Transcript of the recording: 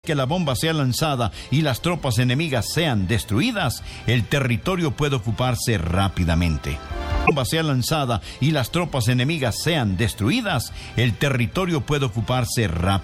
que la bomba sea lanzada y las tropas enemigas sean destruidas, el territorio puede ocuparse rápidamente. La bomba sea lanzada y las tropas enemigas sean destruidas, el territorio puede ocuparse rápidamente.